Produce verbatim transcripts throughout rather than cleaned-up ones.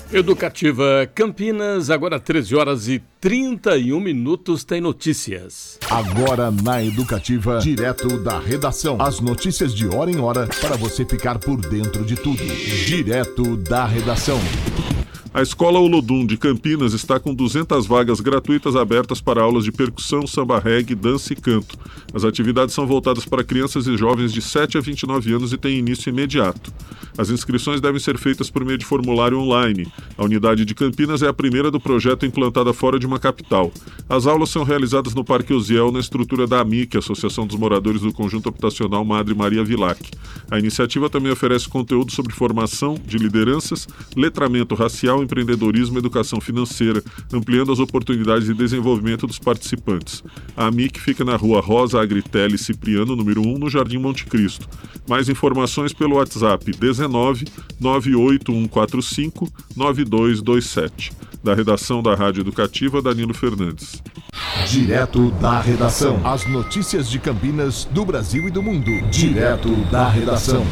Educativa Campinas, agora treze horas e trinta e um minutos, tem notícias. Agora na Educativa, direto da redação. As notícias de hora em hora para você ficar por dentro de tudo. Direto da redação. A Escola Olodum de Campinas está com duzentas vagas gratuitas abertas para aulas de percussão, samba reggae, dança e canto. As atividades são voltadas para crianças e jovens de sete a vinte e nove anos e têm início imediato. As inscrições devem ser feitas por meio de formulário online. A unidade de Campinas é a primeira do projeto implantada fora de uma capital. As aulas são realizadas no Parque Osiel, na estrutura da AMIC, Associação dos Moradores do Conjunto Habitacional Madre Maria Vilac. A iniciativa também oferece conteúdo sobre formação de lideranças, letramento racial, empreendedorismo e educação financeira, ampliando as oportunidades de desenvolvimento dos participantes. A AMIC fica na rua Rosa Agritelli Cipriano, número um, no Jardim Monte Cristo. Mais informações pelo WhatsApp dezenove, nove oito um quatro cinco, nove dois dois sete. Da redação da Rádio Educativa, Danilo Fernandes. Direto da redação. As notícias de Campinas, do Brasil e do mundo. Direto da redação.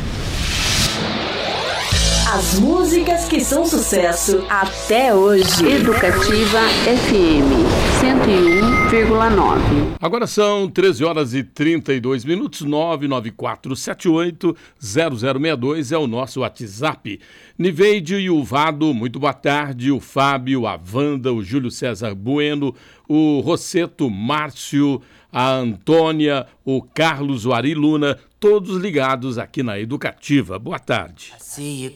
As músicas que são sucesso até hoje. Educativa F M cento e um vírgula nove. Agora são treze horas e trinta e dois minutos. Nove nove quatro sete oito zero zero seis dois é o nosso WhatsApp. Niveide e o Vado, muito boa tarde. O Fábio, a Wanda, o Júlio César Bueno, o Rosseto Márcio, a Antônia, o Carlos, o Ari Luna, todos ligados aqui na Educativa. Boa tarde.